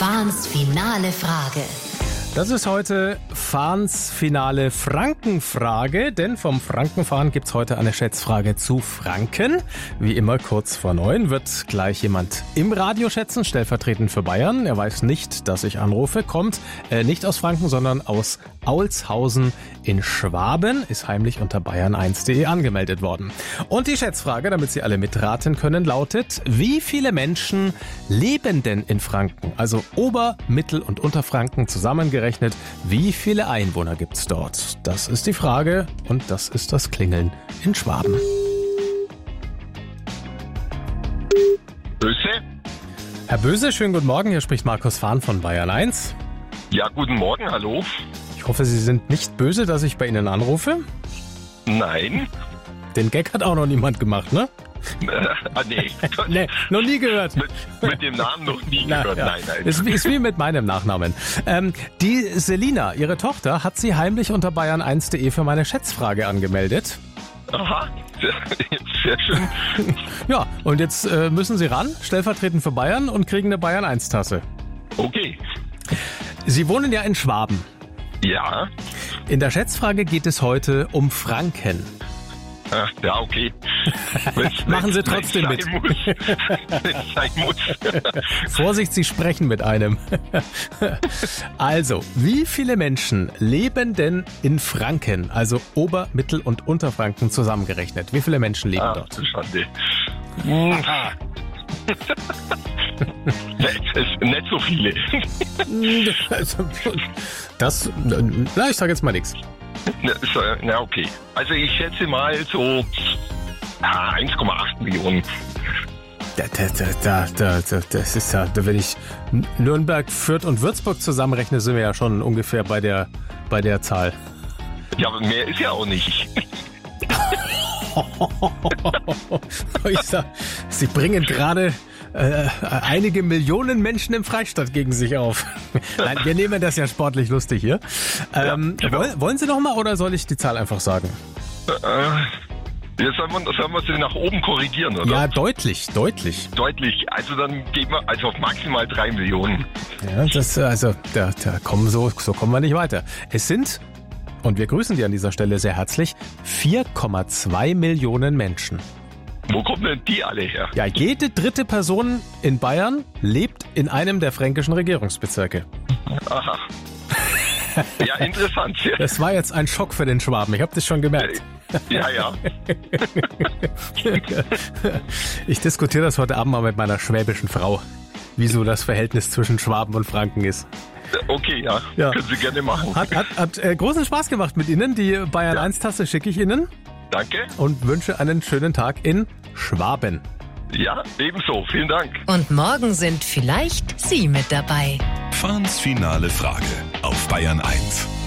Fahns finale Frage. Das ist heute Fahns finale Frankenfrage, denn vom Frankenfahren gibt's heute eine Schätzfrage zu Franken. Wie immer kurz vor 9 wird gleich jemand im Radio schätzen, stellvertretend für Bayern. Er weiß nicht, dass ich anrufe, kommt nicht aus Franken, sondern aus Aulshausen in Schwaben, ist heimlich unter bayern1.de angemeldet worden. Und die Schätzfrage, damit Sie alle mitraten können, lautet: Wie viele Menschen leben denn in Franken? Also Ober-, Mittel- und Unterfranken zusammengerechnet. Wie viele Einwohner gibt's dort? Das ist die Frage und das ist das Klingeln in Schwaben. Böse? Herr Böse, schönen guten Morgen. Hier spricht Markus Fahn von Bayern 1. Ja, guten Morgen, hallo. Ich hoffe, Sie sind nicht böse, dass ich bei Ihnen anrufe. Nein. Den Gag hat auch noch niemand gemacht, ne? Nee. Nee, noch nie gehört. Mit dem Namen noch nie gehört. Ja. Nein. Ist wie mit meinem Nachnamen. Die Selina, ihre Tochter, hat sie heimlich unter bayern1.de für meine Schätzfrage angemeldet. Aha, sehr schön. Ja, und jetzt müssen Sie ran, stellvertretend für Bayern, und kriegen eine Bayern 1 Tasse. Okay. Sie wohnen ja in Schwaben. Ja. In der Schätzfrage geht es heute um Franken. Ach, ja, okay. Machen Sie trotzdem mit. Wenn es sein muss. Vorsicht, Sie sprechen mit einem. Also, wie viele Menschen leben denn in Franken, also Ober-, Mittel- und Unterfranken zusammengerechnet? Wie viele Menschen leben dort? Du Schande. Nicht so viele. Ich sage jetzt mal nichts. Na, okay. Also ich schätze mal so 1,8 Millionen. Das ist ja, wenn ich Nürnberg, Fürth und Würzburg zusammenrechne, sind wir ja schon ungefähr bei der Zahl. Ja, aber mehr ist ja auch nicht. Ich sag, Sie bringen gerade einige Millionen Menschen im Freistaat gegen sich auf. Nein, wir nehmen das ja sportlich lustig hier. Genau. Wollen Sie noch mal oder soll ich die Zahl einfach sagen? Jetzt sollen wir sie nach oben korrigieren, oder? Ja, deutlich. Deutlich. Also dann gehen wir auf maximal 3 Millionen. Ja, so kommen wir nicht weiter. Es sind, und wir grüßen die an dieser Stelle sehr herzlich, 4,2 Millionen Menschen. Wo kommen denn die alle her? Ja, jede dritte Person in Bayern lebt in einem der fränkischen Regierungsbezirke. Aha. Ja, interessant. Das war jetzt ein Schock für den Schwaben, ich habe das schon gemerkt. Ja. Ich diskutiere das heute Abend mal mit meiner schwäbischen Frau, wieso das Verhältnis zwischen Schwaben und Franken ist. Okay, ja. Können Sie gerne machen. Hat großen Spaß gemacht mit Ihnen. Die Bayern 1 Tasse schicke ich Ihnen. Danke. Und wünsche einen schönen Tag in Schwaben. Ja, ebenso. Vielen Dank. Und morgen sind vielleicht Sie mit dabei. Fahns finale Frage auf Bayern 1.